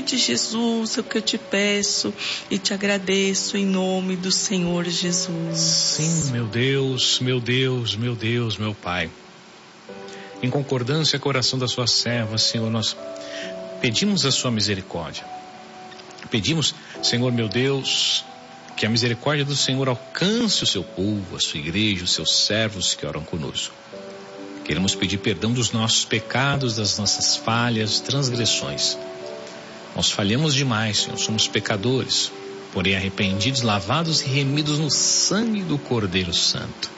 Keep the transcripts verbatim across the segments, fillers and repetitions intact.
de Jesus é o que eu te peço e te agradeço em nome do Senhor Jesus. Sim, meu Deus, meu Deus, meu Deus, meu Pai. Em concordância com a oração da sua serva, Senhor, nós pedimos a sua misericórdia. Pedimos, Senhor meu Deus, que a misericórdia do Senhor alcance o seu povo, a sua igreja, os seus servos que oram conosco. Queremos pedir perdão dos nossos pecados, das nossas falhas, transgressões. Nós falhamos demais, Senhor, somos pecadores, porém arrependidos, lavados e remidos no sangue do Cordeiro Santo.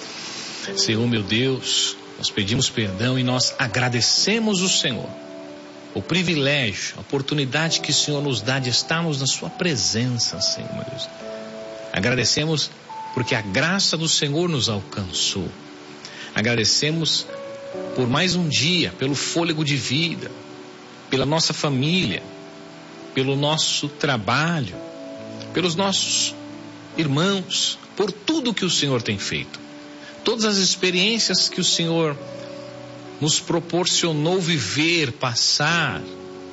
Senhor meu Deus, nós pedimos perdão e nós agradecemos o Senhor, o privilégio, a oportunidade que o Senhor nos dá de estarmos na sua presença, Senhor meu Deus. Agradecemos porque a graça do Senhor nos alcançou. Agradecemos por mais um dia, pelo fôlego de vida, pela nossa família, pelo nosso trabalho, pelos nossos irmãos, por tudo que o Senhor tem feito. Todas as experiências que o Senhor nos proporcionou viver, passar,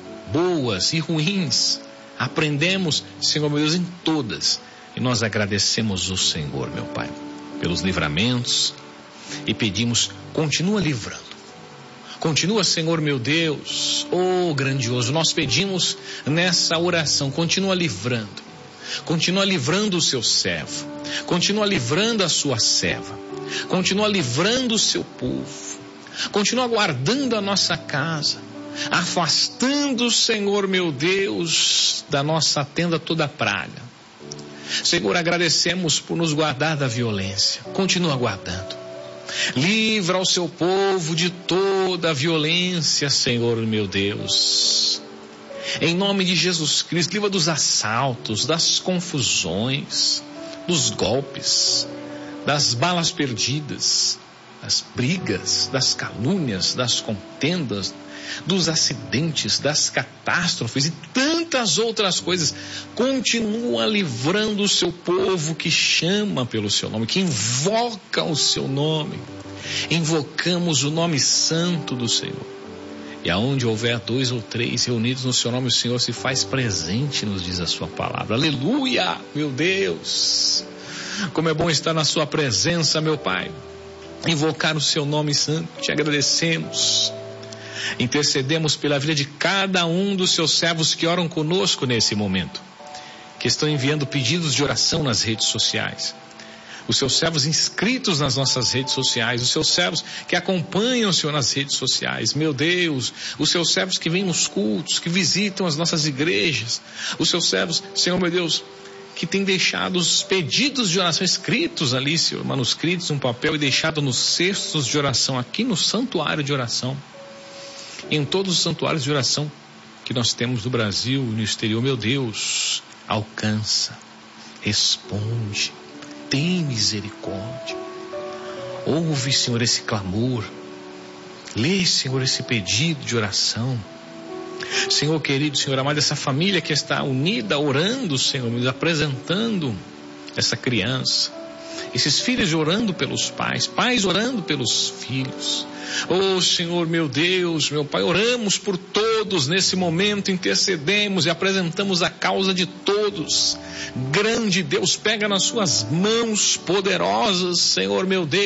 boas e ruins, aprendemos, Senhor meu Deus, em todas. E nós agradecemos o Senhor, meu Pai, pelos livramentos e pedimos, continua livrando. Continua, Senhor meu Deus, oh grandioso, nós pedimos nessa oração, continua livrando. Continua livrando o seu servo. Continua livrando a sua serva. Continua livrando o seu povo. Continua guardando a nossa casa. Afastando, Senhor meu Deus, da nossa tenda toda a praga. Senhor, agradecemos por nos guardar da violência. Continua guardando. Livra o seu povo de toda a violência, Senhor meu Deus. Em nome de Jesus Cristo, livra dos assaltos, das confusões, dos golpes, das balas perdidas, das brigas, das calúnias, das contendas, dos acidentes, das catástrofes e tantas outras coisas. Continua livrando o seu povo que chama pelo seu nome, que invoca o seu nome. Invocamos o nome santo do Senhor. E aonde houver dois ou três reunidos no seu nome, o Senhor se faz presente, nos diz a sua palavra. Aleluia, meu Deus. Como é bom estar na sua presença, meu Pai. Invocar o seu nome santo, te agradecemos. Intercedemos pela vida de cada um dos seus servos que oram conosco nesse momento, que estão enviando pedidos de oração nas redes sociais. Os seus servos inscritos nas nossas redes sociais, os seus servos que acompanham o Senhor nas redes sociais, meu Deus, os seus servos que vêm nos cultos, que visitam as nossas igrejas, os seus servos, Senhor meu Deus, que têm deixado os pedidos de oração escritos ali, Senhor, manuscritos, um papel e deixado nos cestos de oração aqui no santuário de oração, em todos os santuários de oração que nós temos no Brasil e no exterior. Meu Deus, alcança, responde, tem misericórdia. Ouve, Senhor, esse clamor. Lê, Senhor, esse pedido de oração. Senhor querido, Senhor amado, essa família que está unida, orando, Senhor, nos apresentando essa criança. Esses filhos orando pelos pais, pais orando pelos filhos. Oh Senhor meu Deus, meu Pai, oramos por todos nesse momento, intercedemos e apresentamos a causa de todos. Grande Deus, pega nas suas mãos poderosas, Senhor meu Deus.